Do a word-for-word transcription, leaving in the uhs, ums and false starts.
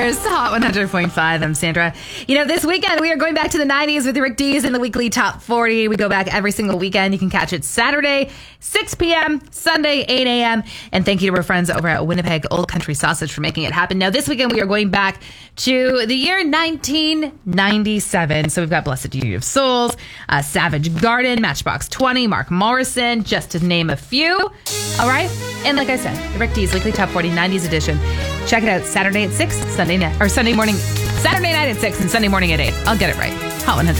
Cheers. Hot one hundred point five. I'm Sandra. You know, this weekend we are going back to the nineties with Rick Dees in the weekly top forty. We go back every single weekend. You can catch it Saturday, six p.m., Sunday, eight a.m. And thank you to our friends over at Winnipeg Old Country Sausage for making it happen. Now, this weekend we are going back to the year nineteen ninety-seven. So we've got Blessed Unity of Souls, uh, Savage Garden, Matchbox twenty, Mark Morrison, just to name a few. All right? And like I said, the Rick Dees weekly top forty nineties edition. Check it out Saturday at six, Sunday night, or Sunday morning, Saturday night at six and Sunday morning at eight. I'll get it right. Hot one hundred.